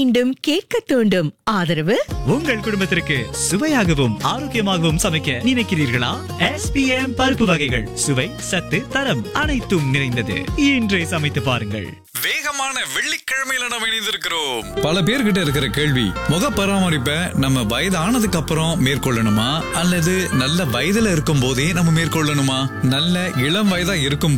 மீண்டும் கேட்க தூண்டும். ஆதரவு உங்கள் குடும்பத்திற்கு சுவையாகவும் ஆரோக்கியமாகவும் சமைக்க நினைக்கிறீர்களா? SPM பருப்பு வகைகள் சுவை, சத்து, தரம் அனைத்தும் நிறைந்தது. இன்றே சமைத்து பாருங்கள். வேகமான வெள்ளிக்கிழமையில நம்ம இணைந்திருக்கிறோம். பல பேர்கிட்ட இருக்கிற கேள்வி, முக பராமரிப்பை நம்ம வயதானதுக்கு அப்புறம் மேற்கொள்ளணுமா அல்லது நல்ல வயதுல இருக்கும் போதே நம்ம மேற்கொள்ளணுமா? நல்ல இளம் வயதா இருக்கும்